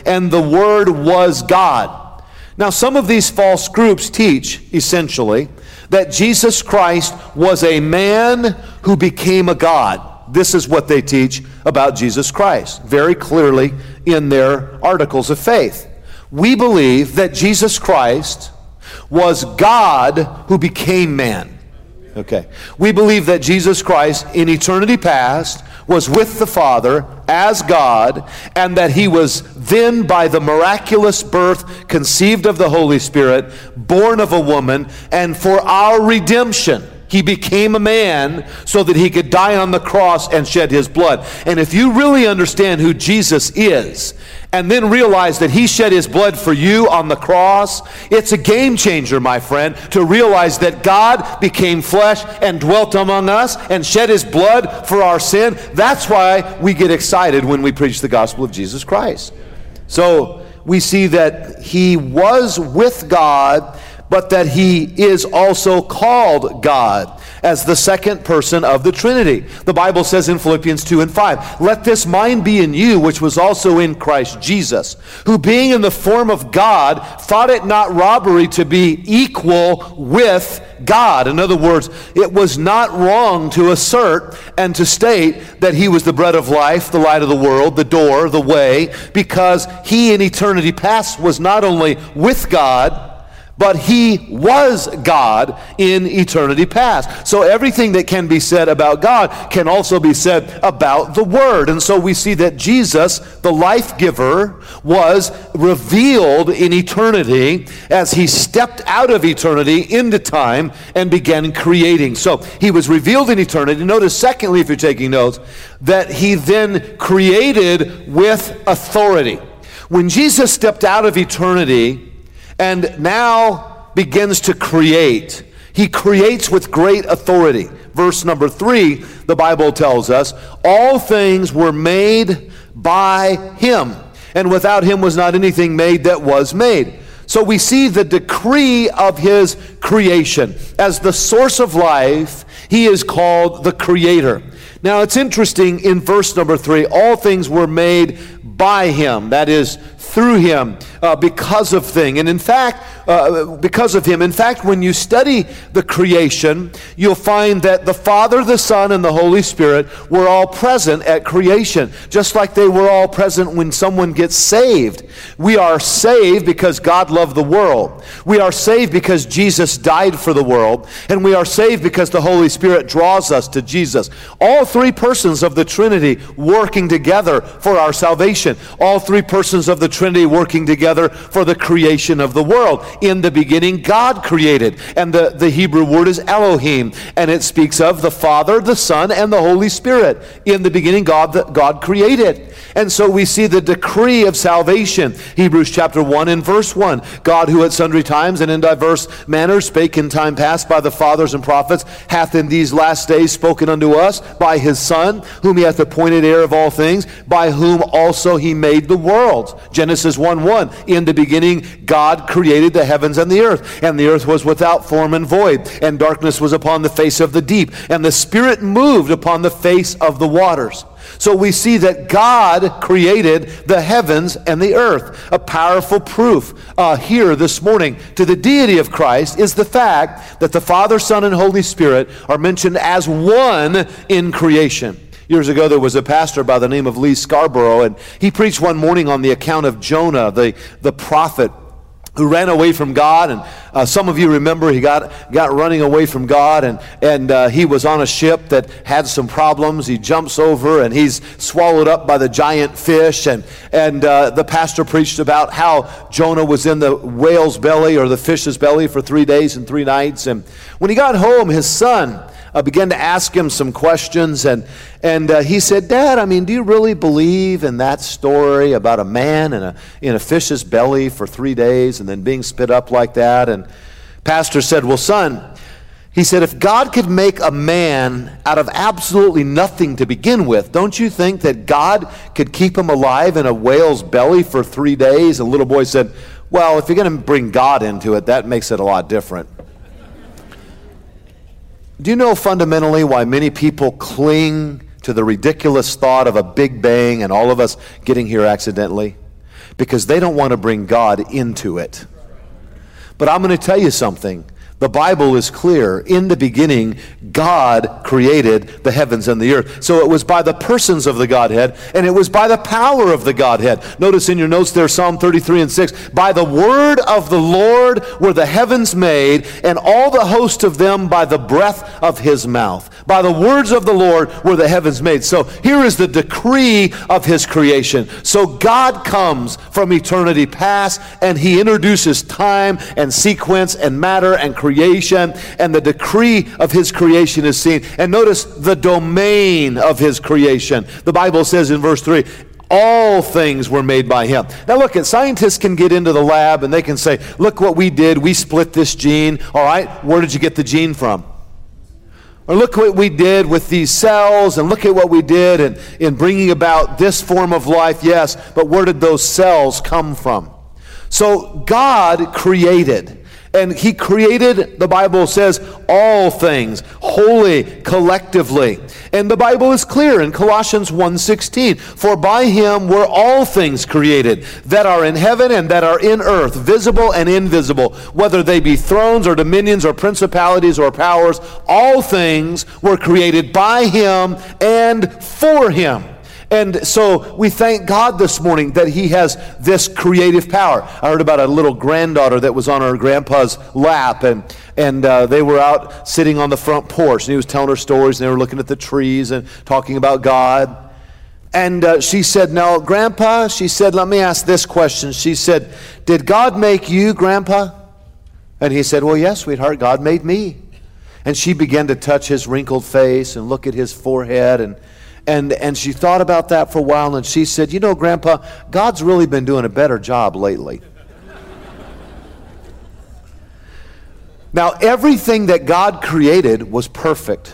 and the Word was God. Now, some of these false groups teach, essentially, that Jesus Christ was a man who became a God. This is what they teach about Jesus Christ, very clearly in their articles of faith. We believe that Jesus Christ was God who became man. Okay. We believe that Jesus Christ in eternity past was with the Father as God, and that he was then by the miraculous birth conceived of the Holy Spirit, born of a woman, and for our redemption he became a man so that he could die on the cross and shed his blood. And if you really understand who Jesus is, and then realize that he shed his blood for you on the cross, it's a game changer, my friend, to realize that God became flesh and dwelt among us and shed his blood for our sin. That's why we get excited when we preach the gospel of Jesus Christ. So we see that he was with God, but that he is also called God as the second person of the Trinity. The Bible says in Philippians 2 and 5, "Let this mind be in you, which was also in Christ Jesus, who being in the form of God, thought it not robbery to be equal with God." In other words, it was not wrong to assert and to state that he was the bread of life, the light of the world, the door, the way, because he in eternity past was not only with God, but he was God in eternity past. So everything that can be said about God can also be said about the Word. And so we see that Jesus, the life giver, was revealed in eternity as he stepped out of eternity into time and began creating. So he was revealed in eternity. Notice, secondly, if you're taking notes, that he then created with authority. When Jesus stepped out of eternity and now begins to create, he creates with great authority. Verse number 3, the Bible tells us, "All things were made by him, and without him was not anything made that was made." So we see the decree of his creation. As the source of life, he is called the Creator. Now it's interesting in verse number 3, all things were made by him, that is, through him, because of thing. And in fact, because of him. In fact, when you study the creation, you'll find that the Father, the Son, and the Holy Spirit were all present at creation, just like they were all present when someone gets saved. We are saved because God loved the world. We are saved because Jesus died for the world. And we are saved because the Holy Spirit draws us to Jesus. All three persons of the Trinity working together for our salvation. All three persons of the Trinity working together for the creation of the world. In the beginning, God created. And the Hebrew word is Elohim. And it speaks of the Father, the Son, and the Holy Spirit. In the beginning, God created. And so we see the decree of salvation. Hebrews chapter 1 and verse 1. God, who at sundry times and in diverse manners spake in time past by the fathers and prophets, hath in these last days spoken unto us by his Son, whom he hath appointed heir of all things, by whom also he made the worlds. Genesis 1:1. In the beginning, God created the heavens and the earth was without form and void, and darkness was upon the face of the deep, and the Spirit moved upon the face of the waters. So we see that God created the heavens and the earth. A powerful proof here this morning to the deity of Christ is the fact that the Father, Son, and Holy Spirit are mentioned as one in creation. Years ago, there was a pastor by the name of Lee Scarborough, and he preached one morning on the account of Jonah, the prophet who ran away from God. And some of you remember he got running away from God, and he was on a ship that had some problems. He jumps over and he's swallowed up by the giant fish, and the pastor preached about how Jonah was in the whale's belly or the fish's belly for 3 days and 3 nights. And when he got home, his son began to ask him some questions, and he said, "Dad, do you really believe in that story about a man in a fish's belly for 3 days and then being spit up like that?" And pastor said, "Well, son," he said, "if God could make a man out of absolutely nothing to begin with, don't you think that God could keep him alive in a whale's belly for 3 days?" And the little boy said, "Well, if you're going to bring God into it, that makes it a lot different." Do you know fundamentally why many people cling to the ridiculous thought of a big bang and all of us getting here accidentally? because they don't want to bring God into it. But I'm going to tell you something. The Bible is clear. In the beginning, God created the heavens and the earth. So it was by the persons of the Godhead, and it was by the power of the Godhead. Notice in your notes there, Psalm 33 and 6, by the word of the Lord were the heavens made, and all the host of them by the breath of his mouth. By the words of the Lord were the heavens made. So here is the decree of his creation. So God comes from eternity past, and he introduces time and sequence and matter and creation, and the decree of his creation is seen. And notice the domain of his creation. The Bible says in verse 3, all things were made by him. Now look, scientists can get into the lab and they can say, look what we did. We split this gene. All right, where did you get the gene from? Or look what we did with these cells, and look at what we did in bringing about this form of life. Yes, but where did those cells come from? So God created. And he created, the Bible says, all things, wholly, collectively. And the Bible is clear in Colossians 1:16, for by him were all things created, that are in heaven and that are in earth, visible and invisible, whether they be thrones or dominions or principalities or powers, all things were created by him and for him. And so we thank God this morning that he has this creative power. I heard about a little granddaughter that was on her grandpa's lap, and they were out sitting on the front porch, and he was telling her stories, and they were looking at the trees and talking about God. And she said, now, Grandpa, she said, let me ask this question. She said, did God make you, Grandpa? And he said, well, yes, sweetheart, God made me. And she began to touch his wrinkled face and look at his forehead, and she thought about that for a while, and she said, you know, Grandpa, God's really been doing a better job lately. Now, everything that God created was perfect.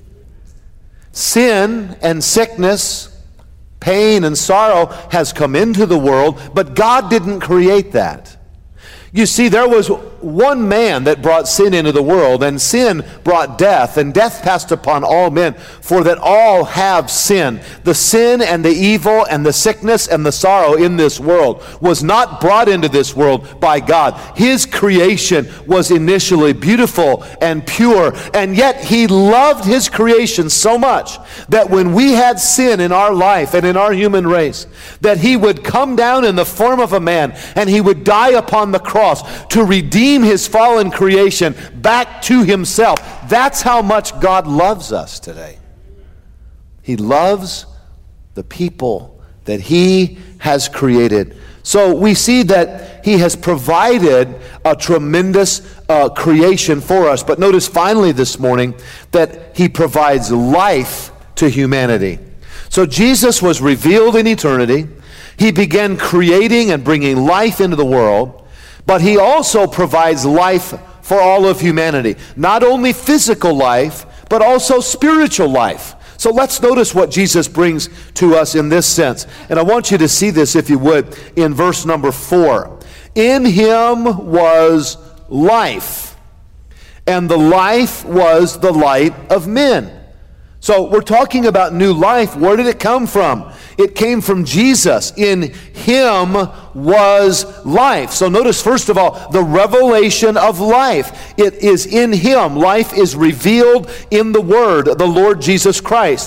Sin and sickness, pain and sorrow has come into the world, but God didn't create that. You see, there was one man that brought sin into the world, and sin brought death, and death passed upon all men, for that all have sinned. The sin and the evil and the sickness and the sorrow in this world was not brought into this world by God. His creation was initially beautiful and pure, and yet he loved his creation so much that when we had sin in our life and in our human race, that he would come down in the form of a man, and he would die upon the cross to redeem his fallen creation back to himself. That's how much God loves us today. He loves the people that he has created. So we see that he has provided a tremendous creation for us. But notice finally this morning that he provides life to humanity. So Jesus was revealed in eternity. He began creating and bringing life into the world. But he also provides life for all of humanity. Not only physical life, but also spiritual life. So let's notice what Jesus brings to us in this sense. And I want you to see this, if you would, in verse number 4. In him was life, and the life was the light of men. So we're talking about new life. Where did it come from? It came from Jesus. In him was life. So notice, first of all, the revelation of life. It is in him. Life is revealed in the Word, the Lord Jesus Christ.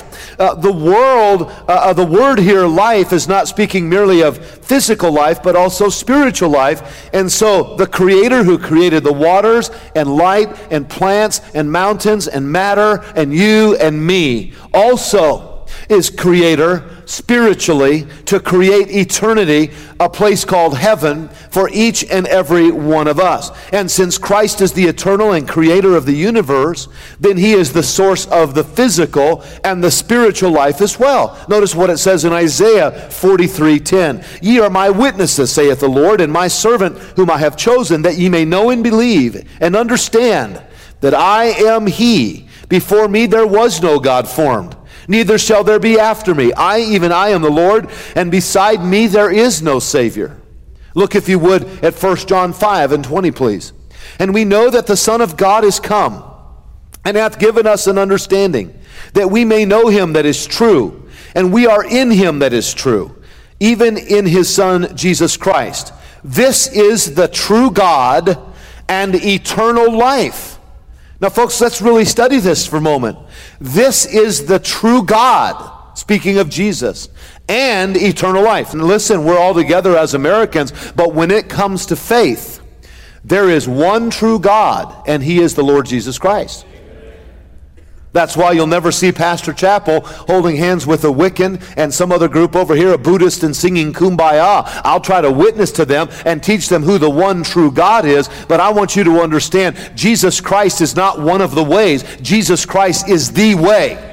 The word here, life, is not speaking merely of physical life, but also spiritual life. And so the Creator who created the waters and light and plants and mountains and matter and you and me also is creator spiritually to create eternity, a place called heaven for each and every one of us. And since Christ is the eternal and creator of the universe, then he is the source of the physical and the spiritual life as well. Notice what it says in Isaiah 43:10. Ye are my witnesses, saith the Lord, and my servant whom I have chosen, that ye may know and believe and understand that I am he. Before me there was no God formed, neither shall there be after me. Even I am the Lord, and beside me there is no Savior. Look, if you would, at 1 John 5:20, please. And we know that the Son of God is come, and hath given us an understanding, that we may know him that is true, and we are in him that is true, even in his Son, Jesus Christ. This is the true God and eternal life. Now, folks, let's really study this for a moment. This is the true God, speaking of Jesus, and eternal life. And listen, we're all together as Americans, but when it comes to faith, there is one true God, and he is the Lord Jesus Christ. That's why you'll never see Pastor Chappell holding hands with a Wiccan and some other group over here, a Buddhist, and singing Kumbaya. I'll try to witness to them and teach them who the one true God is, but I want you to understand, Jesus Christ is not one of the ways. Jesus Christ is the way.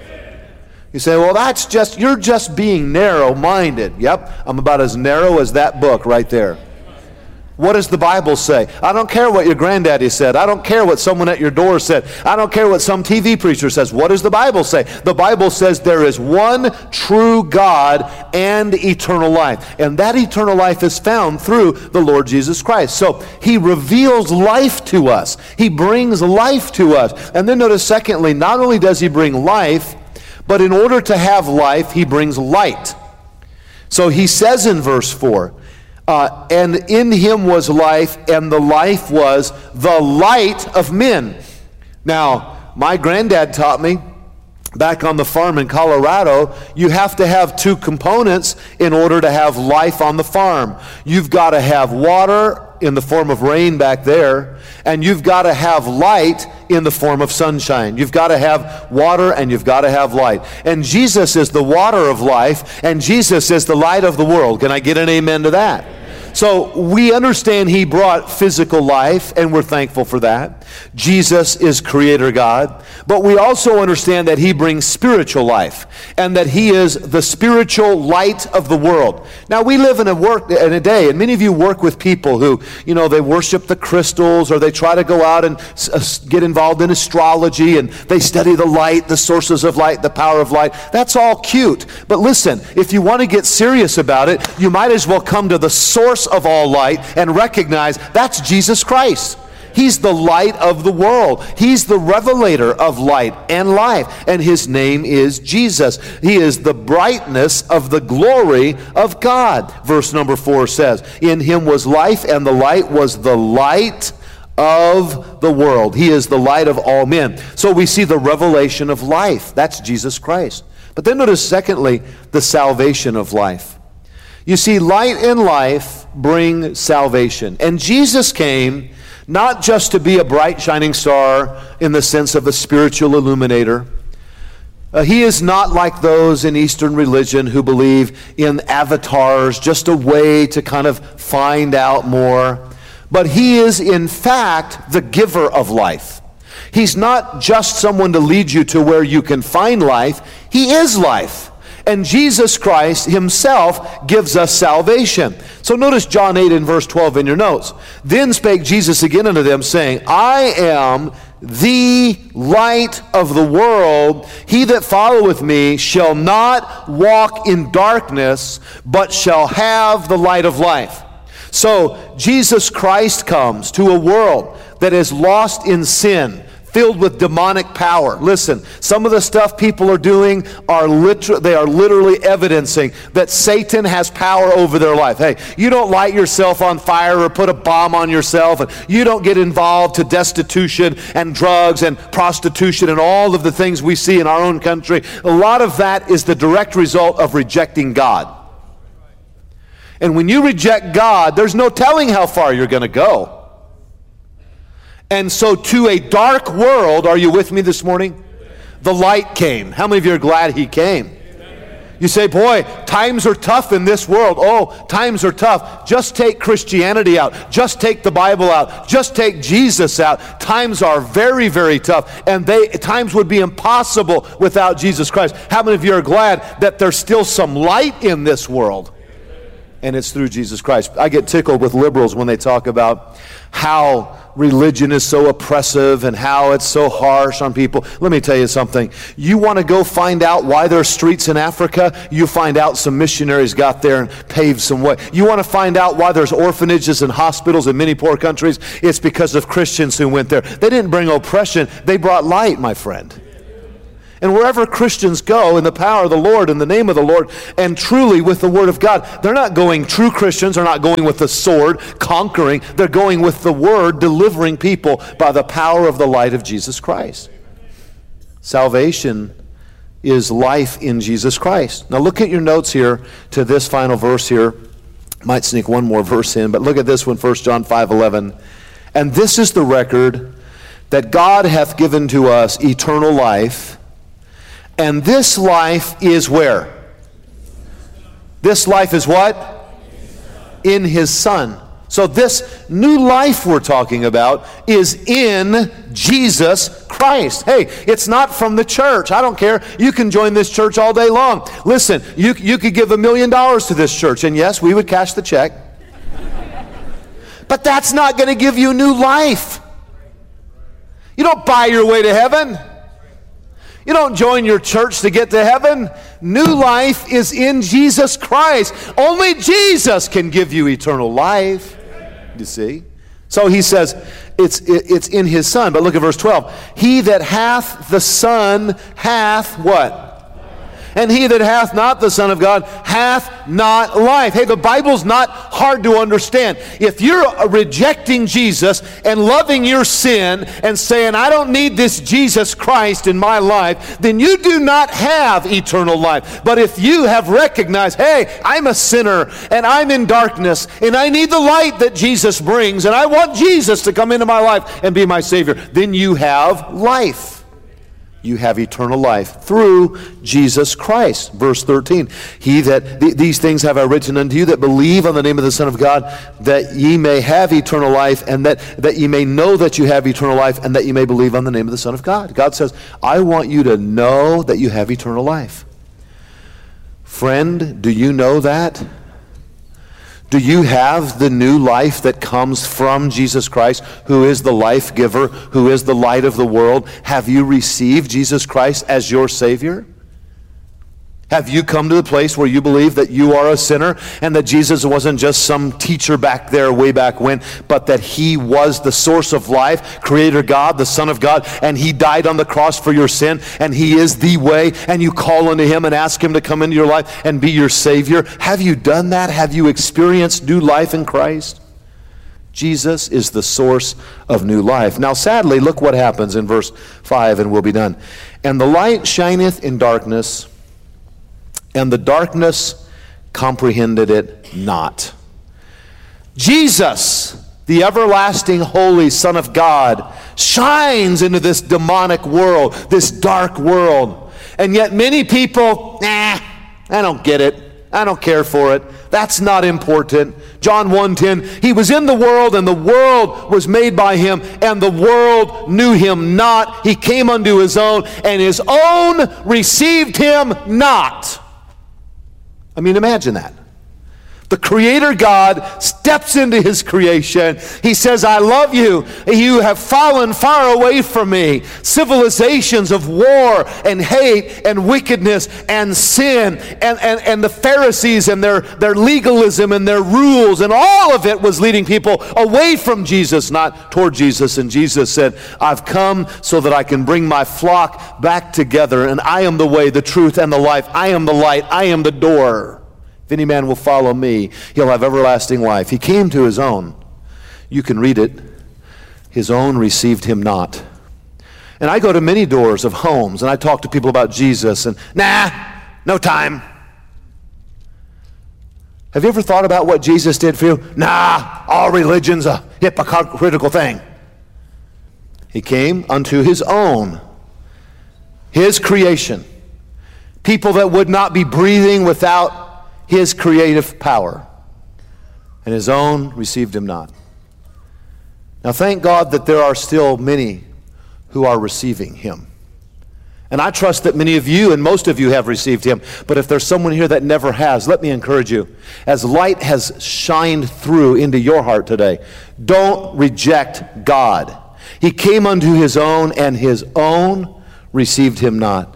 You say, well, you're just being narrow-minded. Yep, I'm about as narrow as that book right there. What does the Bible say? I don't care what your granddaddy said. I don't care what someone at your door said. I don't care what some TV preacher says. What does the Bible say? The Bible says there is one true God and eternal life. And that eternal life is found through the Lord Jesus Christ. So he reveals life to us. He brings life to us. And then notice, secondly, not only does he bring life, but in order to have life, he brings light. So he says in verse 4, and in him was life, and the life was the light of men. Now, my granddad taught me, back on the farm in Colorado, you have to have two components in order to have life on the farm. You've got to have water in the form of rain back there, and you've got to have light in the form of sunshine. You've got to have water and you've got to have light. And Jesus is the water of life, and Jesus is the light of the world. Can I get an amen to that? So we understand he brought physical life, and we're thankful for that. Jesus is Creator God. But we also understand that he brings spiritual life, and that he is the spiritual light of the world. Now, we live in a day, and many of you work with people who, they worship the crystals, or they try to go out and get involved in astrology, and they study the light, the sources of light, the power of light. That's all cute. But listen, if you want to get serious about it, you might as well come to the source of all light and recognize that's Jesus Christ. He's the light of the world. He's the revelator of light and life, and his name is Jesus. He is the brightness of the glory of God. Verse number 4 says, in him was life, and the light was the light of the world. He is the light of all men. So we see the revelation of life. That's Jesus Christ. But then notice, secondly, the salvation of life. You see, light and life bring salvation. And Jesus came not just to be a bright shining star in the sense of a spiritual illuminator. He is not like those in Eastern religion who believe in avatars, just a way to kind of find out more. But he is, in fact, the giver of life. He's not just someone to lead you to where you can find life. He is life. And Jesus Christ himself gives us salvation. So notice John 8 and verse 12 in your notes. Then spake Jesus again unto them, saying, I am the light of the world. He that followeth me shall not walk in darkness, but shall have the light of life. So Jesus Christ comes to a world that is lost in sin, filled with demonic power. Listen, some of the stuff people are doing they are literally evidencing that Satan has power over their life. Hey, you don't light yourself on fire or put a bomb on yourself, and you don't get involved to destitution and drugs and prostitution and all of the things we see in our own country. A lot of that is the direct result of rejecting God. And when you reject God, there's no telling how far you're going to go. And so to a dark world, are you with me this morning? The light came. How many of you are glad he came? You say, boy, times are tough in this world. Oh, times are tough. Just take Christianity out. Just take the Bible out. Just take Jesus out. Times are very, very tough. And times would be impossible without Jesus Christ. How many of you are glad that there's still some light in this world? And it's through Jesus Christ. I get tickled with liberals when they talk about how religion is so oppressive and how it's so harsh on people. Let me tell you something. You want to go find out why there's streets in Africa? You find out some missionaries got there and paved some way. You want to find out why there's orphanages and hospitals in many poor countries? It's because of Christians who went there. They didn't bring oppression. They brought light, my friend. And wherever Christians go in the power of the Lord, in the name of the Lord, and truly with the Word of God, they're not going, true Christians are not going with the sword, conquering. They're going with the Word, delivering people by the power of the light of Jesus Christ. Salvation is life in Jesus Christ. Now look at your notes here to this final verse here. Might sneak one more verse in, but look at this one, 1 John 5:11. And this is the record that God hath given to us eternal life, and this life is where? This life is what? In His Son. So this new life we're talking about is in Jesus Christ. Hey, it's not from the church. I don't care. You can join this church all day long. Listen, you could give $1 million to this church, and yes, we would cash the check. But that's not going to give you new life. You don't buy your way to heaven. You don't join your church to get to heaven. New life is in Jesus Christ. Only Jesus can give you eternal life. You see? So he says it's in His Son. But look at verse 12. He that hath the Son hath what? And he that hath not the Son of God hath not life. Hey, the Bible's not hard to understand. If you're rejecting Jesus and loving your sin and saying, I don't need this Jesus Christ in my life, then you do not have eternal life. But if you have recognized, hey, I'm a sinner and I'm in darkness and I need the light that Jesus brings and I want Jesus to come into my life and be my Savior, then you have life. You have eternal life through Jesus Christ. Verse 13, these things have I written unto you that believe on the name of the Son of God, that ye may have eternal life, and that ye may know that you have eternal life, and that ye may believe on the name of the Son of God. God says, I want you to know that you have eternal life. Friend, do you know that? Do you have the new life that comes from Jesus Christ, who is the life giver, who is the light of the world? Have you received Jesus Christ as your Savior? Have you come to the place where you believe that you are a sinner and that Jesus wasn't just some teacher back there way back when, but that He was the source of life, Creator God, the Son of God, and He died on the cross for your sin, and He is the way, and you call unto Him and ask Him to come into your life and be your Savior? Have you done that? Have you experienced new life in Christ? Jesus is the source of new life. Now, sadly, look what happens in verse 5, and we'll be done. And the light shineth in darkness, and the darkness comprehended it not. Jesus, the everlasting holy Son of God, shines into this demonic world, this dark world. And yet many people, I don't get it. I don't care for it. That's not important. John 1:10, He was in the world, and the world was made by Him, and the world knew Him not. He came unto His own, and His own received Him not. I mean, imagine that. The Creator God steps into His creation. He says, I love you. You have fallen far away from me. Civilizations of war and hate and wickedness and sin and the Pharisees and their legalism and their rules, and all of it was leading people away from Jesus, not toward Jesus. And Jesus said, I've come so that I can bring my flock back together, and I am the way, the truth, and the life. I am the light. I am the door. If any man will follow me, he'll have everlasting life. He came to His own. You can read it. His own received Him not. And I go to many doors of homes, and I talk to people about Jesus, and no time. Have you ever thought about what Jesus did for you? All religion's a hypocritical thing. He came unto His own, His creation. People that would not be breathing without His creative power, and His own received Him not. Now thank God that there are still many who are receiving Him. And I trust that many of you and most of you have received Him. But if there's someone here that never has, let me encourage you. As light has shined through into your heart today, don't reject God. He came unto His own, and His own received Him not.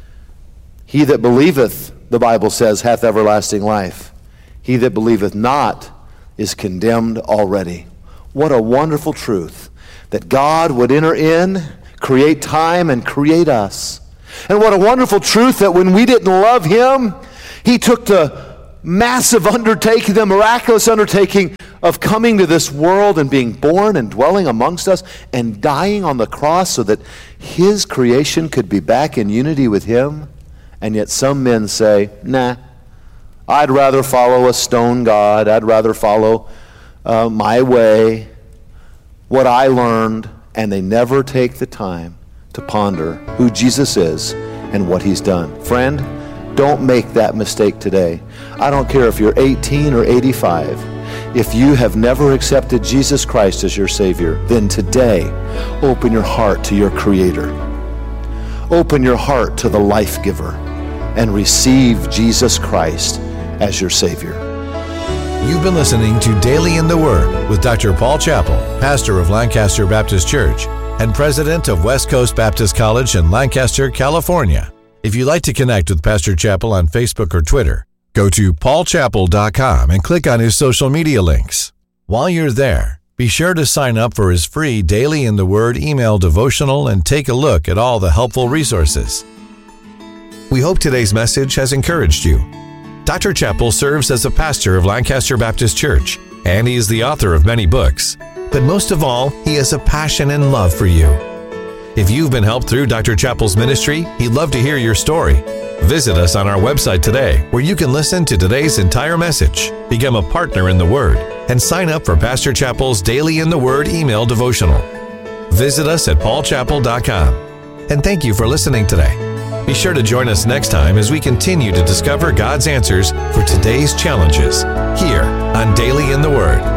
He that believeth, the Bible says, hath everlasting life. He that believeth not is condemned already. What a wonderful truth, that God would enter in, create time, and create us, And what a wonderful truth that when we didn't love him, he took the massive undertaking, the miraculous undertaking of coming to this world and being born and dwelling amongst us and dying on the cross so that his creation could be back in unity with him. And yet some men say, nah, I'd rather follow a stone god. I'd rather follow my way, what I learned. And they never take the time to ponder who Jesus is and what he's done. Friend, don't make that mistake today. I don't care if you're 18 or 85. If you have never accepted Jesus Christ as your Savior, then today, open your heart to your Creator. Open your heart to the Life Giver and receive Jesus Christ as your Savior. You've been listening to Daily in the Word with Dr. Paul Chappell, pastor of Lancaster Baptist Church and president of West Coast Baptist College in Lancaster, California. If you'd like to connect with Pastor Chappell on Facebook or Twitter, go to paulchappell.com and click on his social media links. While you're there, be sure to sign up for his free Daily in the Word email devotional and take a look at all the helpful resources. We hope today's message has encouraged you. Dr. Chappell serves as a pastor of Lancaster Baptist Church, and he is the author of many books. But most of all, he has a passion and love for you. If you've been helped through Dr. Chappell's ministry, he'd love to hear your story. Visit us on our website today, where you can listen to today's entire message, become a partner in the Word, and sign up for Pastor Chappell's Daily in the Word email devotional. Visit us at paulchappell.com. And thank you for listening today. Be sure to join us next time as we continue to discover God's answers for today's challenges here on Daily in the Word.